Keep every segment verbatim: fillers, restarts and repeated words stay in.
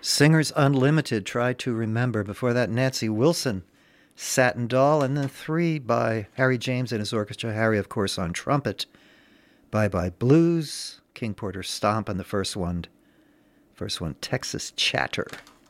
Singers Unlimited, Try to Remember. Before that, Nancy Wilson, Satin Doll. And then three by Harry James and his orchestra. Harry, of course, on trumpet. Bye Bye Blues, King Porter Stomp on the first one. First one, Texas Chatter.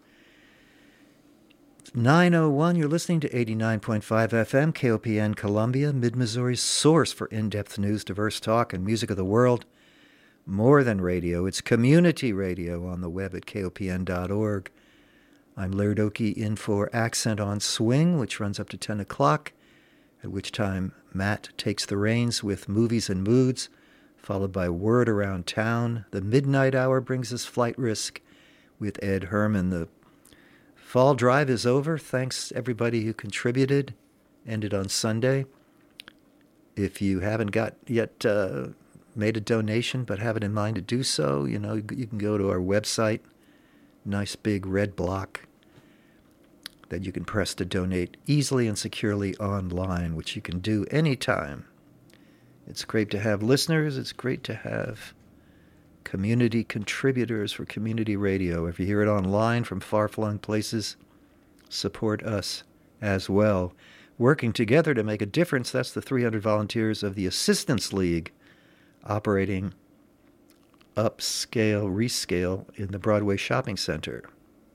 nine oh one, you're listening to eighty-nine point five F M, K O P N Columbia, Mid-Missouri's source for in-depth news, diverse talk, and music of the world. More than radio, it's community radio on the web at K O P N dot org. I'm Laird Oakey in for Accent on Swing, which runs up to ten o'clock, at which time Matt takes the reins with Movies and Moods, followed by Word Around Town. The midnight hour brings us Flight Risk with Ed Herman. The fall drive is over. Thanks everybody who contributed. Ended on Sunday. If you haven't got yet uh, made a donation but have it in mind to do so, you know, you can go to our website, nice big red block that you can press to donate easily and securely online, which you can do anytime. It's great to have listeners. It's great to have community contributors for community radio. If you hear it online from far-flung places, support us as well. Working together to make a difference, that's the three hundred volunteers of the Assistance League operating upscale, rescale in the Broadway Shopping Center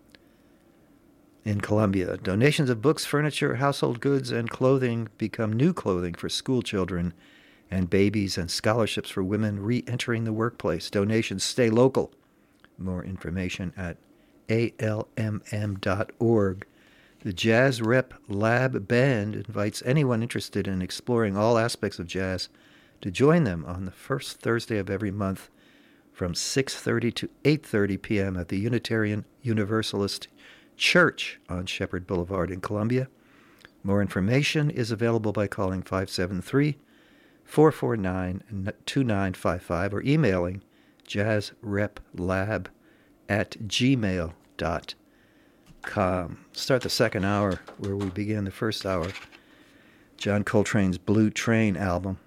in Columbia. Donations of books, furniture, household goods, and clothing become new clothing for school children and babies, and scholarships for women re-entering the workplace. Donations stay local. More information at A L M M dot org. The Jazz Rep Lab Band invites anyone interested in exploring all aspects of jazz to join them on the first Thursday of every month from six thirty to eight thirty p.m. at the Unitarian Universalist Church on Shepherd Boulevard in Columbia. More information is available by calling five seven three, four four nine, two nine five five or emailing jazzreplab at gmail dot com. Start the second hour where we begin the first hour. John Coltrane's Blue Train album.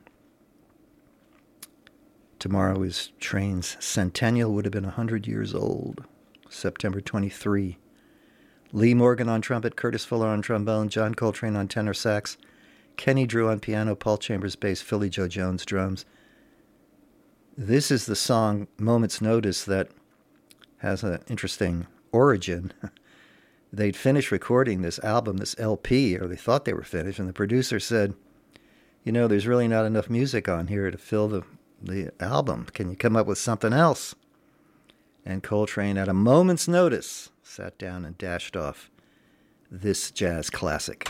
Tomorrow is Train's centennial, would have been one hundred years old, September twenty-third. Lee Morgan on trumpet, Curtis Fuller on trombone, John Coltrane on tenor sax, Kenny Drew on piano, Paul Chambers bass, Philly Joe Jones drums. This is the song Moment's Notice that has an interesting origin. They'd finished recording this album, this L P, or they thought they were finished, and the producer said, you know, there's really not enough music on here to fill the, the album. Can you come up with something else? And Coltrane, at a moment's notice, sat down and dashed off this jazz classic.